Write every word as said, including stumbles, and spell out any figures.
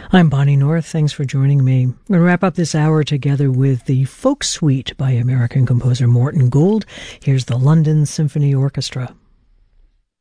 I'm Bonnie North. Thanks for joining me. I'm going to wrap up this hour together with the Folk Suite by American composer Morton Gould. Here's the London Symphony Orchestra.